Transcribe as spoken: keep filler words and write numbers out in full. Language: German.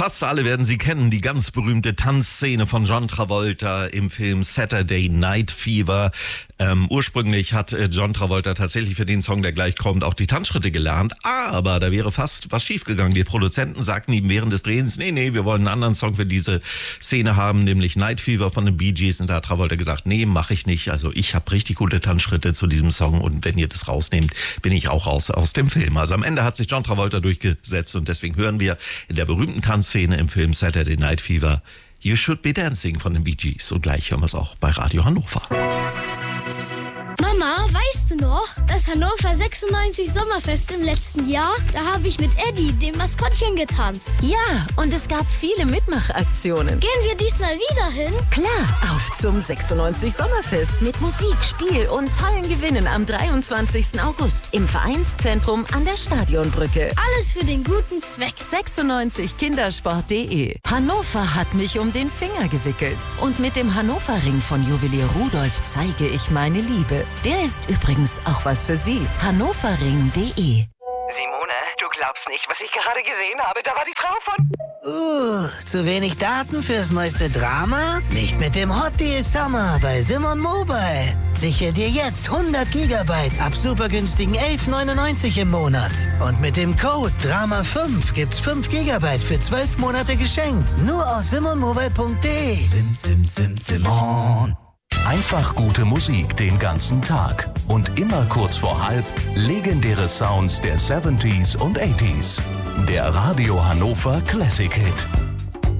Fast alle werden sie kennen, die ganz berühmte Tanzszene von John Travolta im Film Saturday Night Fever. Ähm, ursprünglich hat äh, John Travolta tatsächlich für den Song, der gleich kommt, auch die Tanzschritte gelernt. Aber da wäre fast was schiefgegangen. Die Produzenten sagten ihm während des Drehens, nee, nee, wir wollen einen anderen Song für diese Szene haben, nämlich Night Fever von den Bee Gees. Und da hat Travolta gesagt, nee, mache ich nicht. Also ich habe richtig gute Tanzschritte zu diesem Song und wenn ihr das rausnehmt, bin ich auch raus aus dem Film. Also am Ende hat sich John Travolta durchgesetzt und deswegen hören wir in der berühmten Tanzszene im Film Saturday Night Fever You Should Be Dancing von den Bee Gees. Und gleich hören wir es auch bei Radio Hannover. Mama, weißt du noch, das Hannover sechsundneunzig Sommerfest im letzten Jahr? Da habe ich mit Eddie, dem Maskottchen, getanzt. Ja, und es gab viele Mitmachaktionen. Gehen wir diesmal wieder hin? Klar, auf zum sechsundneunzig Sommerfest mit Musik, Spiel und tollen Gewinnen am dreiundzwanzigsten August im Vereinszentrum an der Stadionbrücke. Alles für den guten Zweck. sechsundneunzig kindersport punkt de. Hannover hat mich um den Finger gewickelt. Und mit dem Hannover-Ring von Juwelier Rudolf zeige ich meine Liebe. Der ist übrigens auch was für Sie. hannoverring punkt de. Simone, du glaubst nicht, was ich gerade gesehen habe. Da war die Frau von... Uh, zu wenig Daten fürs neueste Drama? Nicht mit dem Hot Deal Summer bei Simon Mobile. Sichere dir jetzt hundert Gigabyte ab super günstigen elf neunundneunzig im Monat. Und mit dem Code Drama fünf gibt's fünf Gigabyte für zwölf Monate geschenkt. Nur aus simon mobile punkt de. Sim, sim, sim, Simon. Einfach gute Musik den ganzen Tag und immer kurz vor halb legendäre Sounds der siebziger und achtziger. Der Radio Hannover Classic Hit.